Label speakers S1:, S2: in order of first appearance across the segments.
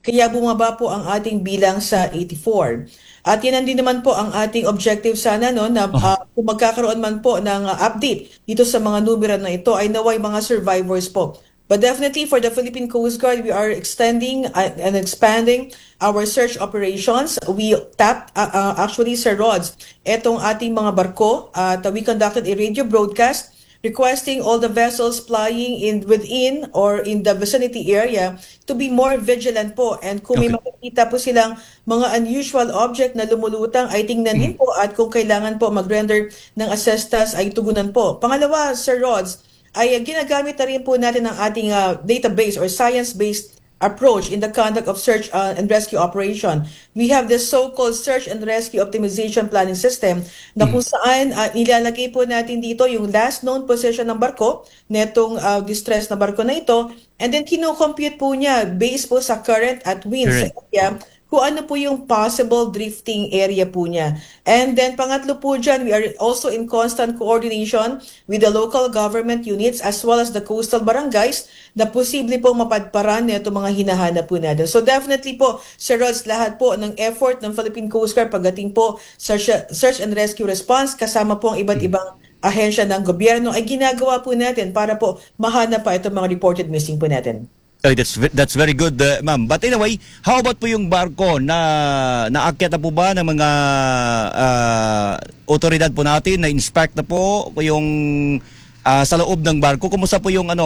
S1: kaya bumaba po ang ating bilang sa 84. At yan din naman po ang ating objective sana, no, na kung magkakaroon man po ng update dito sa mga numero na ito ay naway mga survivors po. But definitely for the Philippine Coast Guard, we are extending and expanding our search operations. We tapped actually, Sir Rods, etong ating mga barko at we conducted a radio broadcast requesting all the vessels flying within or in the vicinity area to be more vigilant po. And kung may makikita po silang mga unusual object na lumulutang, ay tingnan din po at kung kailangan po mag-render ng assistance ay tugunan po. Pangalawa, Sir Rods, ay ginagamit na rin po natin ang ating database or science-based approach in the conduct of search and rescue operation. We have this so-called search and rescue optimization planning system na kung saan ilalagay po natin dito yung last known position ng barko, netong distress na barko na ito, and then kino-compute po niya based po sa current at winds sa area, kung ano po yung possible drifting area po niya. And then pangatlo po dyan, we are also in constant coordination with the local government units as well as the coastal barangays na posible po mapadparan nito mga hinahanap po natin. So definitely po, Sir Rods, lahat po ng effort ng Philippine Coast Guard pagdating po sa search and rescue response, kasama po ang iba't ibang ahensya ng gobyerno ay ginagawa po natin para po mahanap pa itong mga reported missing po natin.
S2: That's very good, ma'am. But anyway, how about po yung barko na naakyat na po ba ng mga otoridad po natin, na inspect na po yung sa loob ng barko? Kumusta po yung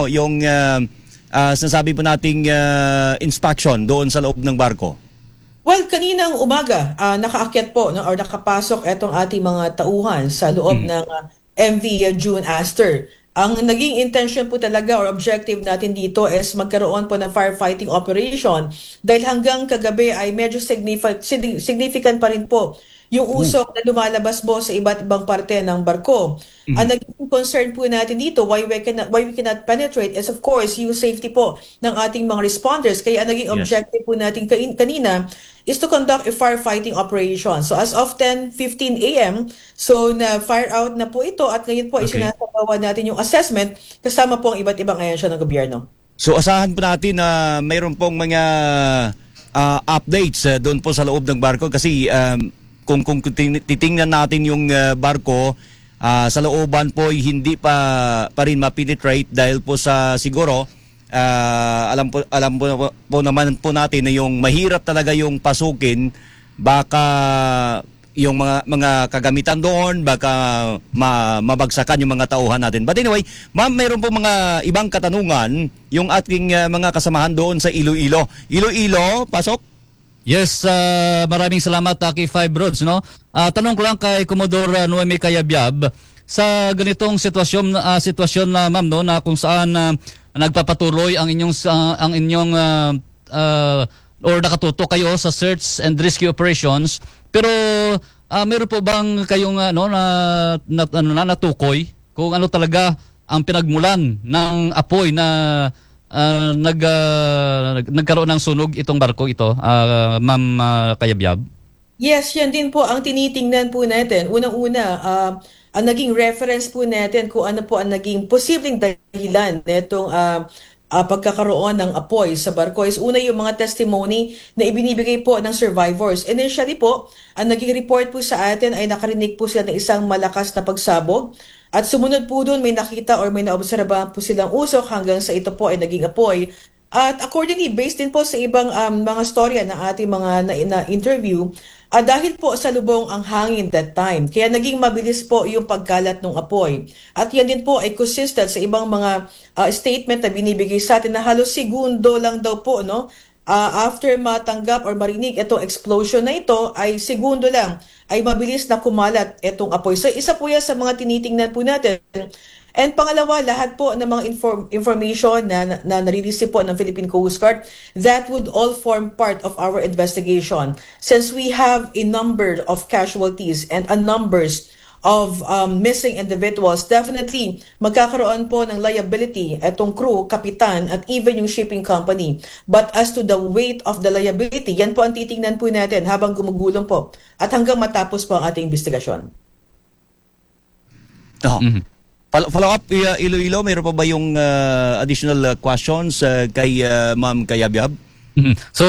S2: sinasabi po nating inspection doon sa loob ng barko?
S1: Well, kaninang umaga, nakaakyat po or nakapasok itong ating mga tauhan sa loob ng MV June Aster. Ang naging intention po talaga or objective natin dito is magkaroon po ng firefighting operation dahil hanggang kagabi ay medyo significant pa rin po yung usok na lumalabas po sa iba't ibang parte ng barko. Ang naging concern po natin dito, why we cannot penetrate is of course yung safety po ng ating mga responders. Kaya ang naging objective po natin kanina is to conduct a firefighting operation. So as of 10:15 a.m., so na fire out na po ito at ngayon po ay sinasagawa natin yung assessment kasama po ang iba't ibang ahensya ng gobyerno.
S2: So asahan po natin na mayroon pong mga updates doon po sa loob ng barko kasi kung titingnan natin yung barko sa looban po hindi pa rin ma-penetrate dahil po sa siguro alam po naman po natin na yung mahirap talaga yung pasukin, baka yung mga kagamitan doon baka mabagsakan yung mga tauhan natin. But anyway, ma'am, mayroon po mga ibang katanungan yung ating mga kasamahan doon sa Iloilo. Iloilo, pasok.
S3: Yes, maraming salamat kay Five Roads, no. Tanong ko lang kay Commodore Noemi Cayabyab sa ganitong sitwasyon na ma'am, no, na kung saan nagpapatuloy ang inyong or nakatutok kayo sa search and rescue operations, pero meron po bang kayong natukoy kung ano talaga ang pinagmulan ng apoy na nagkaroon ng sunog itong barko ito, Ma'am Cayabyab?
S1: Yes, yan din po ang tinitingnan po natin. Unang-una, ang naging reference po natin kung ano po ang naging posibleng dahilan nitong pagkakaroon ng apoy sa barko is una yung mga testimony na ibinibigay po ng survivors. Initially po, ang naging report po sa atin ay nakarinig po sila ng isang malakas na pagsabog. At sumunod po doon, may nakita or may naobserbahan po silang usok hanggang sa ito po ay naging apoy. At accordingly, based din po sa ibang mga storya na ating mga na-interview, dahil po sa lubong ang hangin that time, kaya naging mabilis po yung pagkalat ng apoy. At yan din po ay consistent sa ibang mga statement na binibigay sa atin na halos segundo lang daw po, no? After matanggap or marinig itong explosion na ito, ay segundo lang ay mabilis na kumalat itong apoy. So isa po yan sa mga tinitingnan po natin. And pangalawa, lahat po ng mga information na nare-receive po ng Philippine Coast Guard, that would all form part of our investigation. Since we have a number of casualties and a numbers of missing individuals, definitely magkakaroon po ng liability itong crew, kapitan, at even yung shipping company. But as to the weight of the liability, yan po ang titingnan po natin habang gumugulong po at hanggang matapos po ang ating investigasyon.
S2: Follow up, Iloilo, mayroon pa ba yung additional questions kay Ma'am Cayabyab?
S3: So